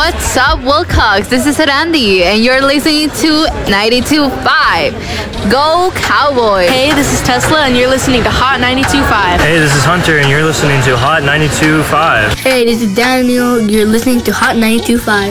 What's up, Wilcox? This is Randy, and you're listening to 92.5. Go Cowboys! Hey, this is Tesla, and you're listening to Hot 92.5. Hey, this is Hunter, and you're listening to Hot 92.5. Hey, this is Daniel. You're listening to Hot 92.5.